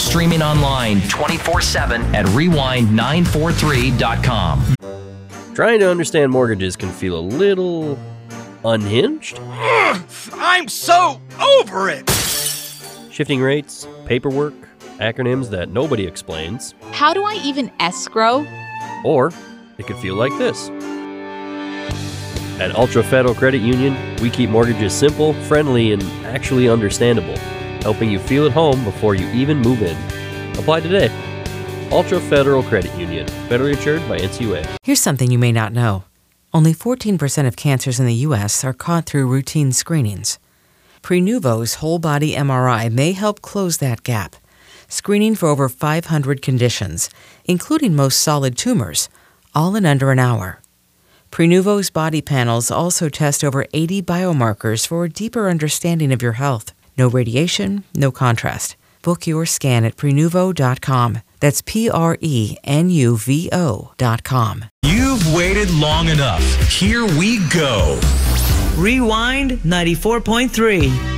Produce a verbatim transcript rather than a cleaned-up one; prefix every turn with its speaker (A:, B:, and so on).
A: streaming online twenty-four seven at rewind nine four three dot com.
B: Trying to understand mortgages can feel a little unhinged.
C: I'm so over it!
B: Shifting rates, paperwork, acronyms that nobody explains.
D: How do I even escrow?
B: Or it could feel like this. At Ultra Federal Credit Union, we keep mortgages simple, friendly, and actually understandable, helping you feel at home before you even move in. Apply today. Ultra Federal Credit Union, federally insured by N C U A.
E: Here's something you may not know. Only fourteen percent of cancers in the U S are caught through routine screenings. Prenuvo's whole-body M R I may help close that gap, screening for over five hundred conditions, including most solid tumors, all in under an hour. Prenuvo's body panels also test over eighty biomarkers for a deeper understanding of your health. No radiation, no contrast. Book your scan at prenuvo dot com. That's P R E N U V O dot com.
F: You've waited long enough. Here we go.
G: Rewind ninety-four point three.